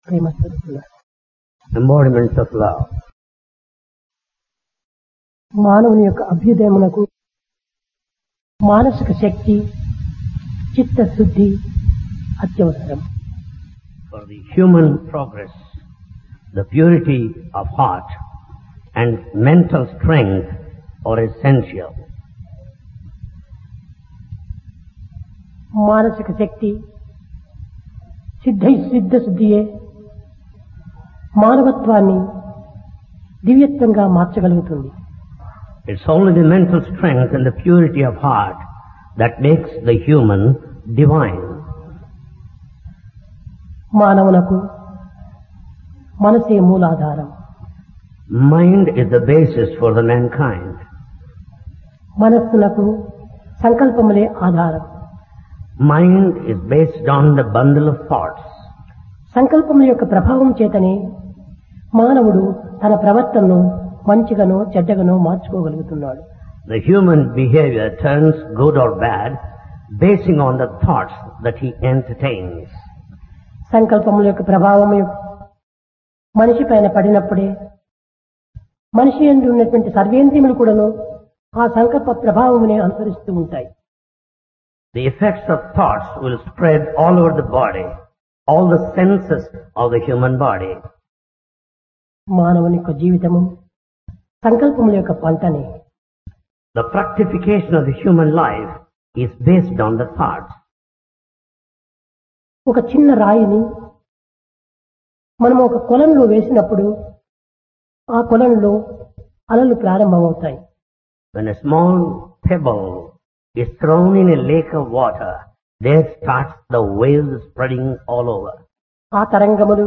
ప్రేమ స్వరూపులారా, embodiments of love. మానవుని యొక్క అభ్యుదయమునకు మానసిక శక్తి, చిత్తశుద్ధి అత్యవసరం. For the human progress, the purity of heart and mental strength are essential. మానసిక శక్తి సిద్ధశుద్ధియే మానవత్వాన్ని దివ్యత్వంగా మార్చగలుగుతుంది. It's only the mental strength and the purity of heart that makes the human divine. మానవునకు మనసే మూలాధారం. Mind is the basis for the mankind. మనస్సునకు సంకల్పములే ఆధారం. Mind is based on the bundle of thoughts. సంకల్పముల యొక్క ప్రభావం చేతనే మానవుడు తన ప్రవర్తనను మంచిగానో చెడ్డగానో మార్చుకోగలుగుతున్నాడు. The human behavior turns good or bad basing on the thoughts that he entertains. సంకల్పముల యొక్క ప్రభావం మనిషి పైన పడినప్పుడే మనిషి యందు ఉన్నటువంటి సర్వేంద్రియములు కూడాను ఆ సంకల్ప ప్రభావమునే అనుసరిస్తూ ఉంటాయి. The effects of thoughts will spread all over the body, all the senses of the human body. మానవుని యొక్క జీవితము సంకల్పముల యొక్క పంటనే. The fructification of the human life is based on the thoughts. ఒక చిన్న రాయిని మనం ఒక కొలంలో వేసినప్పుడు ఆ కొలంలో అలలు ప్రారంభమవుతాయి. When a small pebble is thrown in a lake of water, there starts the waves spreading all over. ఆ తరంగములు